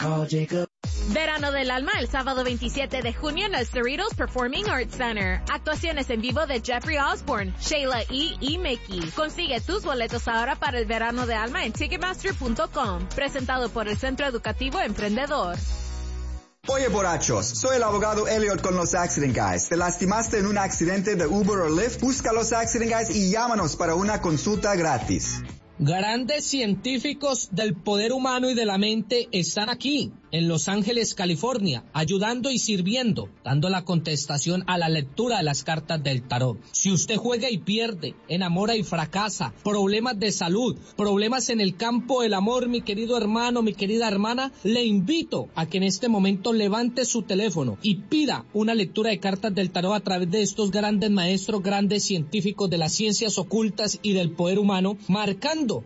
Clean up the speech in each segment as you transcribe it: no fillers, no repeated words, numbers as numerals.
Verano del Alma el sábado 27 de junio en el Cerritos Performing Arts Center. Actuaciones en vivo de Jeffrey Osborne, Sheila E. y Mickey. Consigue tus boletos ahora para el Verano de Alma en Ticketmaster.com. Presentado por el Centro Educativo Emprendedor. Oye, borrachos, soy el abogado Elliot con los Accident Guys. ¿Te lastimaste en un accidente de Uber o Lyft? Busca los Accident Guys y llámanos para una consulta gratis. Grandes científicos del poder humano y de la mente están aquí, en Los Ángeles, California, ayudando y sirviendo, dando la contestación a la lectura de las cartas del tarot. Si usted juega y pierde, enamora y fracasa, problemas de salud, problemas en el campo del amor, mi querido hermano, mi querida hermana, le invito a que en este momento levante su teléfono y pida una lectura de cartas del tarot a través de estos grandes maestros, grandes científicos de las ciencias ocultas y del poder humano, marcando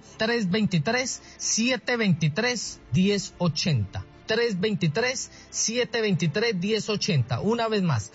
323-723-1080. 323-723-1080. Una vez más,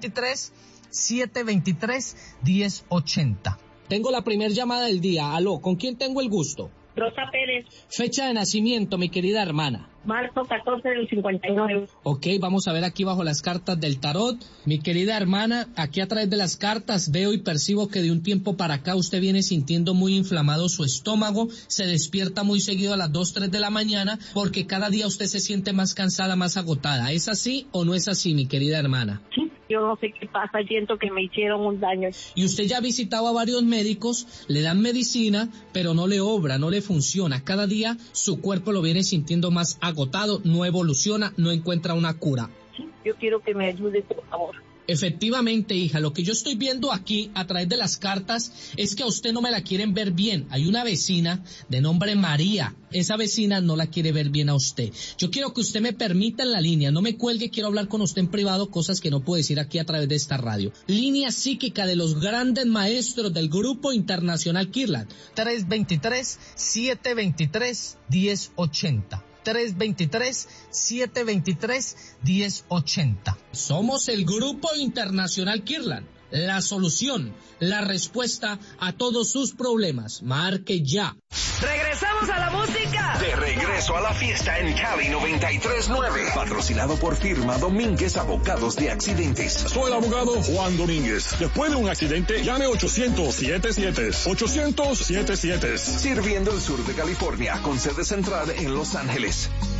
323-723-1080. Tengo la primera llamada del día. Aló, ¿con quién tengo el gusto? Rosa Pérez. Fecha de nacimiento, mi querida hermana. Marzo 14 del 59. Ok, vamos a ver aquí bajo las cartas del tarot. Mi querida hermana, aquí a través de las cartas veo y percibo que de un tiempo para acá usted viene sintiendo muy inflamado su estómago, se despierta muy seguido a las 2, 3 de la mañana porque cada día usted se siente más cansada, más agotada. ¿Es así o no es así, mi querida hermana? Sí. Yo no sé qué pasa, siento que me hicieron un daño. Y usted ya ha visitado a varios médicos, le dan medicina, pero no le obra, no le funciona. Cada día su cuerpo lo viene sintiendo más agotado, no evoluciona, no encuentra una cura. Sí, yo quiero que me ayude, por favor. Efectivamente, hija, lo que yo estoy viendo aquí a través de las cartas es que a usted no me la quieren ver bien. Hay una vecina de nombre María. Esa vecina no la quiere ver bien a usted. Yo quiero que usted me permita en la línea, no me cuelgue, quiero hablar con usted en privado, cosas que no puedo decir aquí a través de esta radio. Línea psíquica de los grandes maestros del Grupo Internacional Kirtland. 323-723-1080. 323-723-1080. Somos el Grupo Internacional Kirtland. La solución, la respuesta a todos sus problemas. Marque ya. ¡Regresamos a la música! De regreso a la fiesta en Cali 93.9. Patrocinado por firma Domínguez Abogados de Accidentes. Soy el abogado Juan Domínguez. Después de un accidente, llame 800-77. 800-77. Sirviendo el sur de California con sede central en Los Ángeles.